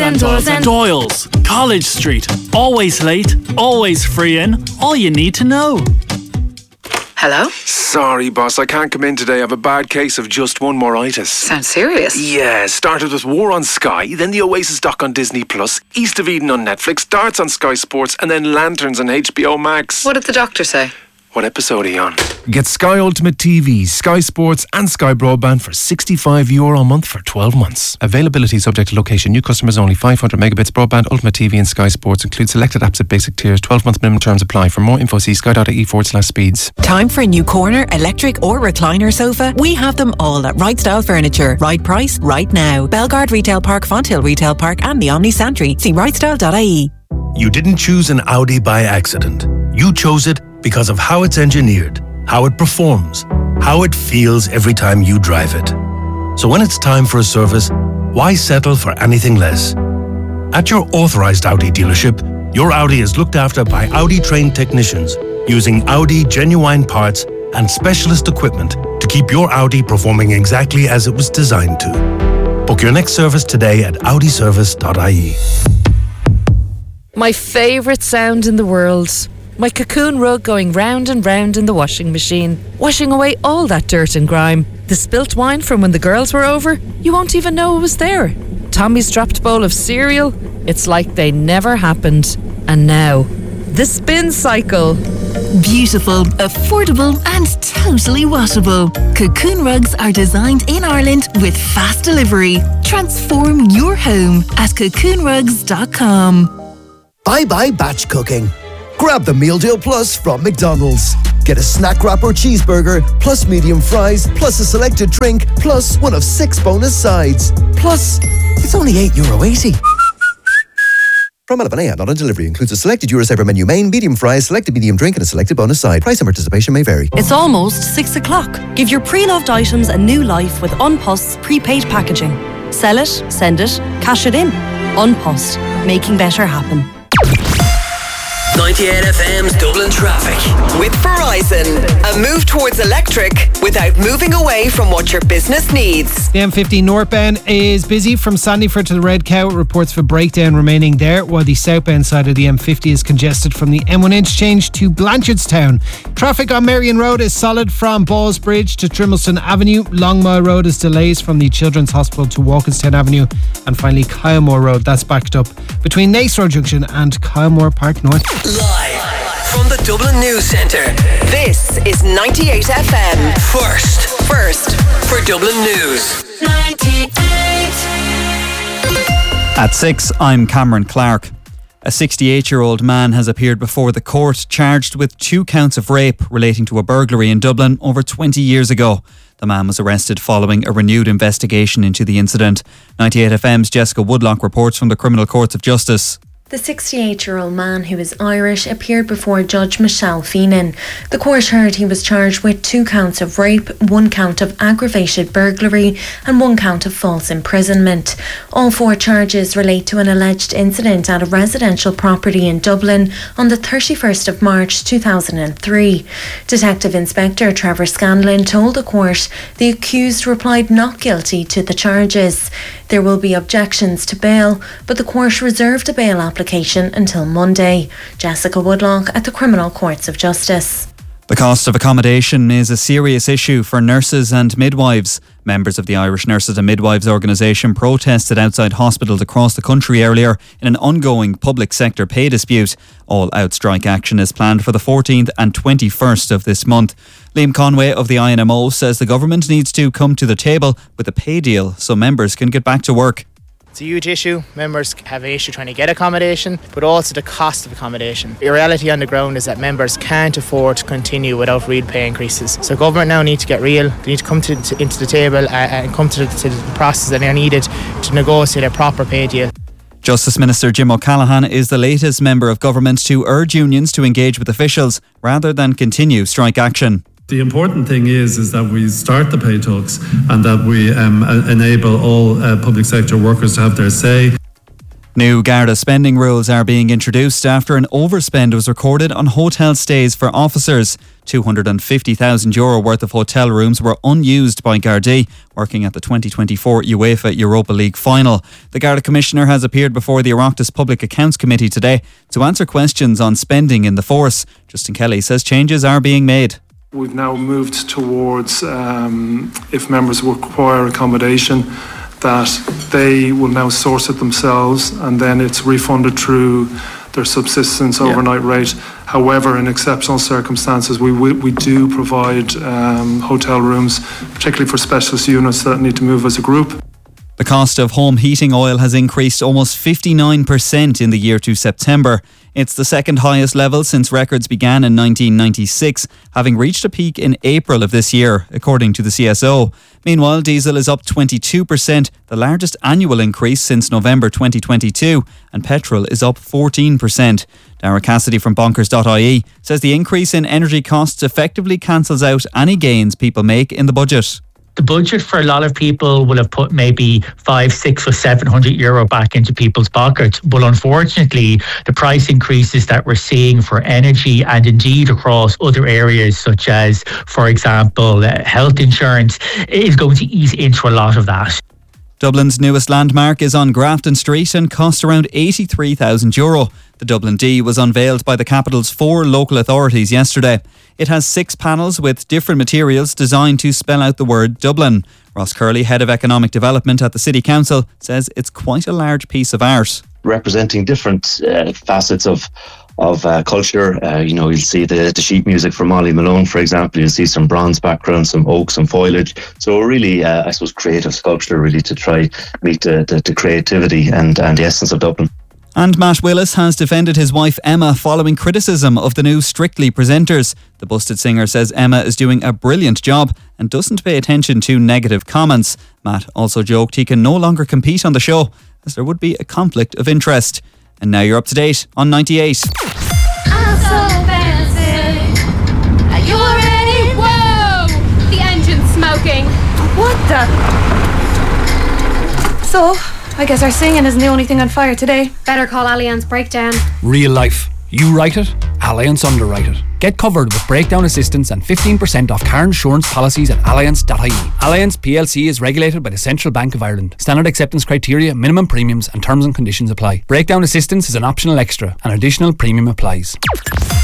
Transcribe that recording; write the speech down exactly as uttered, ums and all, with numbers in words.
and Doyles and Doyles, College Street. Always late, always free in. All you need to know. Hello? Sorry, boss, I can't come in today. I have a bad case of just one moreitis. Sounds serious. Yeah, started with War on Sky, then the Oasis doc on Disney Plus, East of Eden on Netflix, Darts on Sky Sports, and then Lanterns on H B O Max. What did the doctor say? What episode are you on? Get Sky Ultimate T V, Sky Sports and Sky Broadband for sixty-five euro a month for twelve months. Availability subject to location. New customers only. five hundred megabits broadband, Ultimate T V and Sky Sports. Include selected apps at basic tiers. twelve month minimum terms apply. For more info see sky.ie forward slash speeds. Time for a new corner, electric or recliner sofa? We have them all at Right Style Furniture. Right price, right now. Belgard Retail Park, Fonthill Retail Park and the Omni Santry. See right style dot I E. You didn't choose an Audi by accident. You chose it because of how it's engineered, how it performs, how it feels every time you drive it. So when it's time for a service, why settle for anything less? At your authorized Audi dealership, your Audi is looked after by Audi-trained technicians using Audi genuine parts and specialist equipment to keep your Audi performing exactly as it was designed to. Book your next service today at audi service dot I E. My favourite sound in the world. My cocoon rug going round and round in the washing machine, washing away all that dirt and grime. The spilt wine from when the girls were over, you won't even know it was there. Tommy's dropped bowl of cereal, it's like they never happened. And now, the spin cycle. Beautiful, affordable and totally washable. Cocoon rugs are designed in Ireland with fast delivery. Transform your home at cocoon rugs dot com. Bye bye batch cooking. Grab the Meal Deal Plus from McDonald's. Get a snack wrap or cheeseburger, plus medium fries, plus a selected drink, plus one of six bonus sides. Plus, it's only eight euro eighty. From eleven a m on delivery includes a selected Eurosaver menu main, medium fries, selected medium drink and a selected bonus side. Price and participation may vary. It's almost six o'clock. Give your pre-loved items a new life with Unpost prepaid packaging. Sell it, send it, cash it in. Unpost, making better happen. ninety-eight F M's Dublin Traffic. With Verizon, a move towards electric without moving away from what your business needs. The M fifty northbound is busy from Sandyford to the Red Cow. Reports for breakdown remaining there, while the southbound side of the M fifty is congested from the M one interchange to Blanchardstown. Traffic on Marion Road is solid from Ballsbridge to Trimbleston Avenue. Longmire Road is delays from the Children's Hospital to Walkinstown Avenue. And finally, Kylemore Road, that's backed up between Nace Road Junction and Kylemore Park North. Live from the Dublin News Centre. This is ninety-eight F M. First. First. For Dublin News. ninety-eight. At six, I'm Cameron Clark. A sixty-eight-year-old man has appeared before the court charged with two counts of rape relating to a burglary in Dublin over twenty years ago. The man was arrested following a renewed investigation into the incident. ninety-eight F M's Jessica Woodlock reports from the Criminal Courts of Justice. The sixty-eight-year-old man, who is Irish, appeared before Judge Michelle Feenan. The court heard he was charged with two counts of rape, one count of aggravated burglary and one count of false imprisonment. All four charges relate to an alleged incident at a residential property in Dublin on the thirty-first of March two thousand three. Detective Inspector Trevor Scanlon told the court the accused replied not guilty to the charges. There will be objections to bail, but the court reserved a bail application until Monday. Jessica Woodlock at the Criminal Courts of Justice. The cost of accommodation is a serious issue for nurses and midwives. Members of the Irish Nurses and Midwives organisation protested outside hospitals across the country earlier in an ongoing public sector pay dispute. All out strike action is planned for the fourteenth and twenty-first of this month. Liam Conway of the I N M O says the government needs to come to the table with a pay deal so members can get back to work. It's a huge issue. Members have an issue trying to get accommodation, but also the cost of accommodation. The reality on the ground is that members can't afford to continue without real pay increases. So government now need to get real. They need to come to, to, into the table uh, and come to the, to the process that are needed to negotiate a proper pay deal. Justice Minister Jim O'Callaghan is the latest member of government to urge unions to engage with officials rather than continue strike action. The important thing is is that we start the pay talks and that we um, enable all uh, public sector workers to have their say. New Garda spending rules are being introduced after an overspend was recorded on hotel stays for officers. two hundred fifty thousand euro worth of hotel rooms were unused by Gardaí working at the twenty twenty-four UEFA Europa League final. The Garda Commissioner has appeared before the Oireachtas Public Accounts Committee today to answer questions on spending in the force. Justin Kelly says changes are being made. We've now moved towards, um, if members require accommodation, that they will now source it themselves and then it's refunded through their subsistence overnight yeah. rate. However, in exceptional circumstances, we we, we do provide um, hotel rooms, particularly for specialist units that need to move as a group. The cost of home heating oil has increased almost fifty-nine percent in the year to September. It's the second highest level since records began in nineteen ninety-six, having reached a peak in April of this year, according to the C S O. Meanwhile, diesel is up twenty-two percent, the largest annual increase since November twenty twenty-two, and petrol is up fourteen percent. Dara Cassidy from bonkers dot I E says the increase in energy costs effectively cancels out any gains people make in the budget. The budget for a lot of people will have put maybe five, six or seven hundred euro back into people's pockets. But unfortunately, the price increases that we're seeing for energy and indeed across other areas such as, for example, uh, health insurance is going to eat into a lot of that. Dublin's newest landmark is on Grafton Street and cost around eighty-three thousand euro. The Dublin D was unveiled by the capital's four local authorities yesterday. It has six panels with different materials designed to spell out the word Dublin. Ross Curley, Head of Economic Development at the City Council, says it's quite a large piece of art. Representing different uh, facets of of uh, culture. Uh, you know, you'll see the, the sheet music from Molly Malone, for example. You'll see some bronze background, some oak, some foliage. So really, uh, I suppose, creative sculpture really to try meet the, the, the creativity and, and the essence of Dublin. And Matt Willis has defended his wife Emma following criticism of the new Strictly presenters. The busted singer says Emma is doing a brilliant job and doesn't pay attention to negative comments. Matt also joked he can no longer compete on the show as there would be a conflict of interest. And now you're up to date on ninety-eight. I'm so fancy. Are you ready? Whoa! The engine's smoking. What the? So, I guess our singing isn't the only thing on fire today. Better call Allianz Breakdown. Real life. You write it, Allianz underwrite it. Get covered with breakdown assistance and fifteen percent off car insurance policies at allianz dot I E. Allianz P L C is regulated by the Central Bank of Ireland. Standard acceptance criteria, minimum premiums and terms and conditions apply. Breakdown assistance is an optional extra. An additional premium applies.